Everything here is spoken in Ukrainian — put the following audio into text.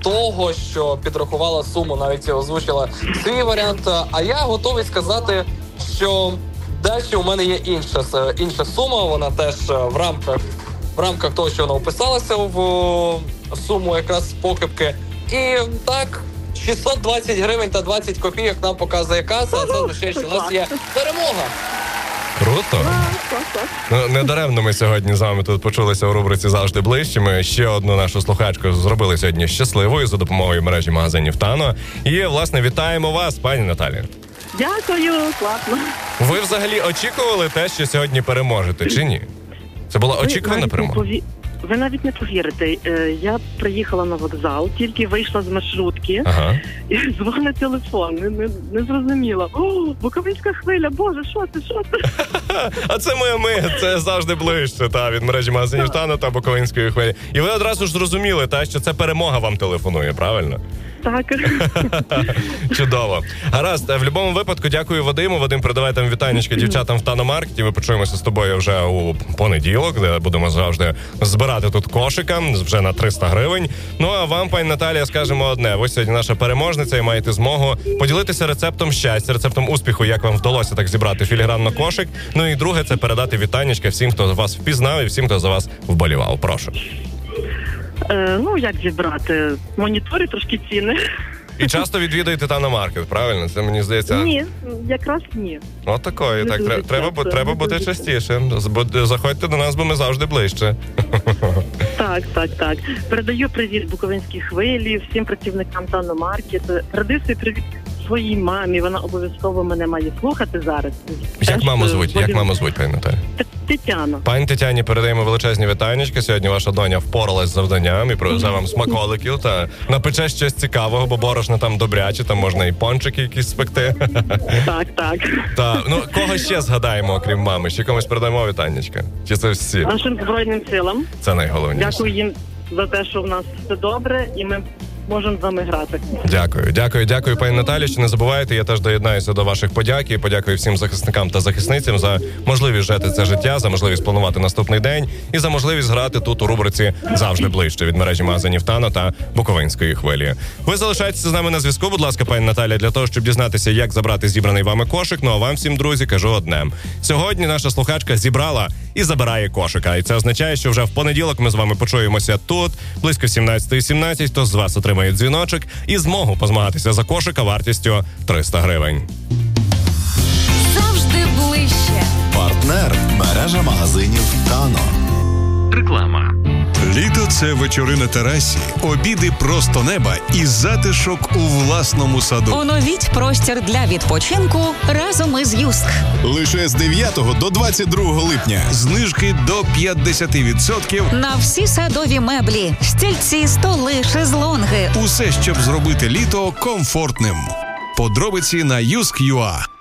того, що підрахувала суму, навіть озвучила свій варіант. А я готовий сказати, що далі у мене є інша сума, вона теж в рамках того, що вона вписалася в суму якраз похибки. І так, 620 гривень та 20 копійок нам показує каса, а це означає, що у нас є перемога. Круто. Ну, не даремно ми сьогодні з вами тут почулися у рубриці «Завжди ближче». Ми ще одну нашу слухачку зробили сьогодні щасливою за допомогою мережі магазинів «Тано». І, власне, вітаємо вас, пані Наталі. Дякую, класно. Ви взагалі очікували те, що сьогодні переможете, чи ні? Це була очікувана перемога? Ви навіть не повірите. Я приїхала на вокзал, тільки вийшла з маршрутки, і дзвонить телефон. Не зрозуміла. О, Буковинська хвиля, Боже, що це? А це це завжди ближче, від мережі магазинів «Тано» та Буковинської хвилі. І ви одразу ж зрозуміли, що це перемога вам телефонує, правильно? Так. Чудово. Гаразд, в будь-якому випадку дякую Вадиму. Вадим, передавай там вітанечка дівчатам в «Тано-маркеті». Ми почуємося з тобою вже у понеділок, де будемо завжди збирати тут кошика вже на 300 гривень. Ну, а вам, пані Наталія, скажемо одне. Ви сьогодні наша переможниця і маєте змогу поділитися рецептом щастя, рецептом успіху, як вам вдалося так зібрати філігранно кошик. Ну і друге, це передати вітанечка всім, хто вас впізнав і всім, хто за вас вболівав. Прошу. Як зібрати? Моніторі трошки ціни. І часто відвідуєте «Тано-маркет», правильно? Це, мені здається... Ні, якраз ні. От такої, так, треба бути частіше. Заходьте до нас, бо ми завжди ближче. Так. Передаю привіт Буковинській хвилі, всім працівникам «Тано-маркет». Передаю свій привіт своїй мамі, вона обов'язково мене має слухати зараз. Як маму звуть, пані Наталі? Тетяна. Пані Тетяні передаємо величезні вітанечки. Сьогодні ваша доня впоралась з завданням і привезе вам смаколиків та напече щось цікавого, бо борошно там добряче, там можна і пончики якісь спекти. Так. Кого ще згадаємо, окрім мами? Ще комусь передаємо вітанечка? Чи це всі? Нашим Збройним силам. Це найголовніше. Дякую їм за те, що в нас все добре, і ми можемо з вами грати. Дякую, пані Наталі. Що не забувайте, я теж доєднаюся до ваших подяк і подякую всім захисникам та захисницям за можливість жити це життя, за можливість планувати наступний день і за можливість грати тут у рубриці «Завжди ближче» від мережі магазинів «Тано» та Буковинської хвилі. Ви залишайтеся з нами на зв'язку, будь ласка, пані Наталя, для того, щоб дізнатися, як забрати зібраний вами кошик. Ну а вам всім, друзі, кажу одне. Сьогодні наша слухачка зібрала і забирає кошика. І це означає, що вже в понеділок ми з вами почуємося тут, близько 17:17, хто з вас отримає дзвіночок і змогу позмагатися за кошика вартістю 300 гривень. Завжди ближче. Партнер – мережа магазинів «Тано». Реклама. Літо – це вечори на терасі, обіди просто неба і затишок у власному саду. Оновіть простір для відпочинку разом із «Юск». Лише з 9 до 22 липня. Знижки до 50% на всі садові меблі, стільці, столи, шезлонги. Усе, щоб зробити літо комфортним. Подробиці на yusk.ua.